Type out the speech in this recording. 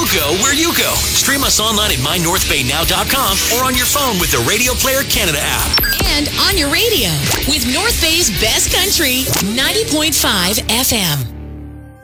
We'll go where you go. Stream us online at mynorthbaynow.com or on your phone with the Radio Player Canada app. And on your radio with North Bay's best country, 90.5 FM.